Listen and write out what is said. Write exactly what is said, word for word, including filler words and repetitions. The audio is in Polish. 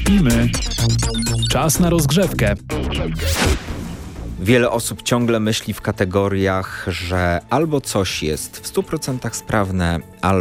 Śpimy. Czas na rozgrzewkę. Wiele osób ciągle myśli w kategoriach, że albo coś jest w stu procentach sprawne, albo